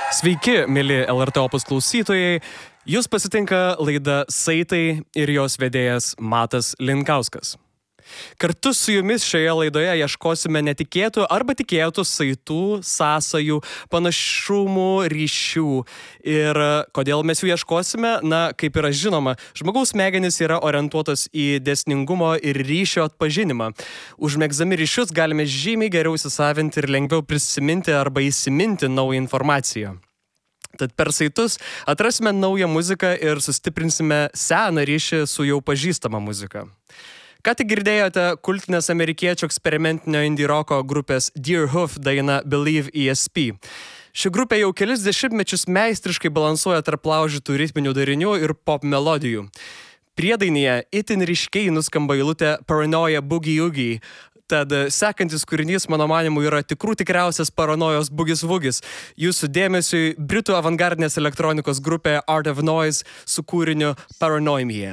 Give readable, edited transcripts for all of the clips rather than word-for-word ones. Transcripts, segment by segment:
Sveiki, mėly LRT Opus klausytojai. Jūs pasitinka laida Saitai ir jos vedėjas Matas Linkauskas. Kartu su jumis šioje laidoje ieškosime netikėtų arba tikėtų saitų, sąsajų, panašumų, ryšių. Ir kodėl mes jų ieškosime? Na, kaip yra žinoma, žmogaus smegenys yra orientuotos į dėsningumo ir ryšio atpažinimą. Užmegzdami ryšius galime žymiai geriau įsisavinti ir lengviau prisiminti arba įsiminti naują informaciją. Tad per saitus atrasime naują muziką ir sustiprinsime seną ryšį su jau pažįstama muzika. Ką tik girdėjote kultinės amerikiečių eksperimentinio indie roko grupės Deerhoof daina Believe ESP. Ši grupė jau kelis dešimtmečius meistriškai balansuoja tarp laužytų ritminių darinių ir pop melodijų. Priedainyje itin ryškiai nuskamba eilutė Paranoia Boogie Oogie. Tad sekantis kūrinys, mano manimu, yra tikriausias paranojos bugis vugis. Jūsų dėmesiui britų avangardinės elektronikos grupė Art of Noise su kūriniu Paranoimia.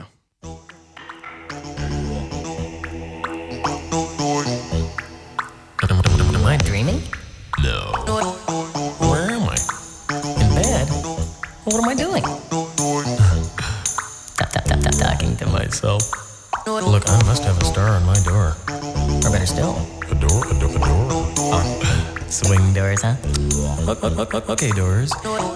Am I dreaming? No. Where am I? In bed? What am I doing? Talking to myself. Look, I must have a star on my door. Or better still, A door? swing doors, huh? Okay, doors.